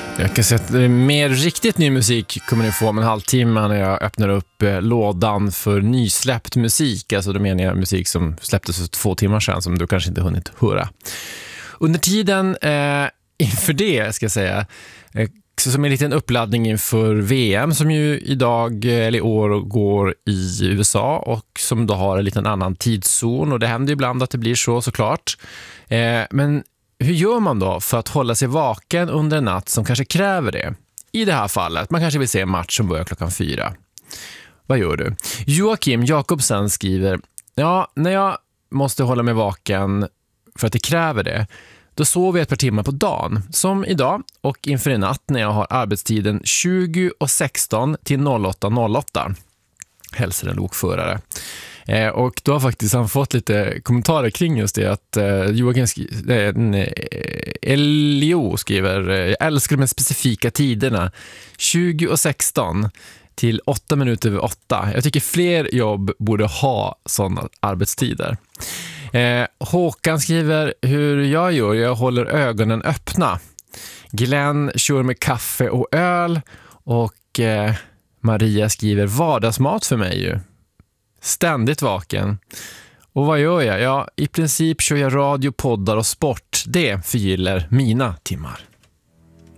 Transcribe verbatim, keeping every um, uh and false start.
Jag kan säga att mer riktigt ny musik kommer ni få om en halvtimme när jag öppnar upp eh, lådan för nysläppt musik. Alltså då menar jag musik som släpptes för två timmar sedan som du kanske inte hunnit höra. Under tiden eh, inför det ska jag säga, eh, som en liten uppladdning inför V M som ju idag eller i år går i U S A och som då har en liten annan tidszon, och det händer ibland att det blir så såklart. Eh, men hur gör man då för att hålla sig vaken under en natt som kanske kräver det? I det här fallet, man kanske vill se en match som börjar klockan fyra. Vad gör du? Joakim Jakobsen skriver: ja, när jag måste hålla mig vaken för att det kräver det, då sover jag ett par timmar på dagen, som idag, och inför en natt när jag har arbetstiden tjugo och sexton till åtta noll åtta. Hälsar en lokförare. Eh, och då har faktiskt han fått lite kommentarer kring just det, att eh, Joakim skri- eh, Elio skriver: jag älskar de specifika tiderna tjugo och sexton till åtta minuter över åtta. Jag tycker fler jobb borde ha sådana arbetstider. Eh, Håkan skriver hur jag gör. Jag håller ögonen öppna. Glenn kör med kaffe och öl. Och eh, Maria skriver vardagsmat för mig ju. Ständigt vaken. Och vad gör jag? Ja, i princip kör jag radio, poddar och sport. Det förgyller mina timmar.